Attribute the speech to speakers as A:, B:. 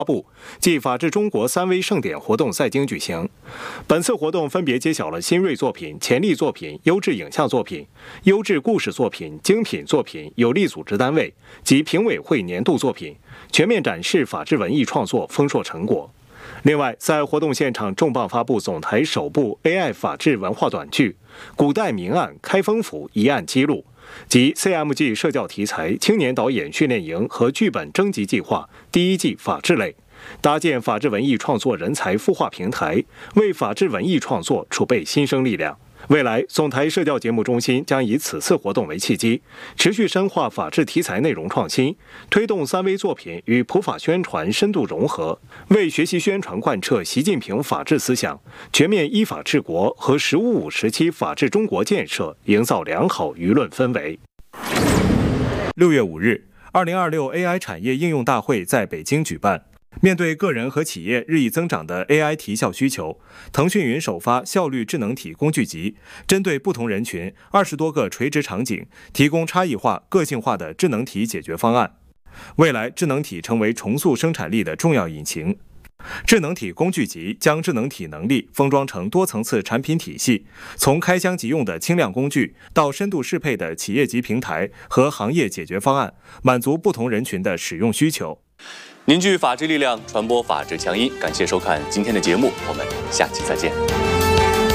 A: 布，继法治中国3微盛典活动在京举行。本次活动分别揭晓了新锐作品、潜力作品、优质影像作品、优质故事作品、精品作品、有力组织单位及评委会年度作品，全面展示法治文艺创作丰硕成果。另外，在活动现场重磅发布总台首部 AI 法治文化短剧《古代明案开封府疑案记录》及 CMG 社教题材青年导演训练营和剧本征集计划第1季法治类，搭建法治文艺创作人才孵化平台，为法治文艺创作储备新生力量。未来，总台社教节目中心将以此次活动为契机，持续深化法治题材内容创新，推动3微作品与普法宣传深度融合，为学习宣传贯彻习近平法治思想、全面依法治国和“15+5”时期法治中国建设营造良好舆论氛围。
B: 6月5日，2026 AI 产业应用大会在北京举办。面对个人和企业日益增长的 AI 提效需求，腾讯云首发效率智能体工具集，针对不同人群20多个垂直场景，提供差异化、个性化的智能体解决方案。未来，智能体成为重塑生产力的重要引擎。智能体工具集将智能体能力封装成多层次产品体系，从开箱即用的轻量工具到深度适配的企业级平台和行业解决方案，满足不同人群的使用需求。
C: 凝聚法治力量，传播法治强音。感谢收看今天的节目，我们下期再见。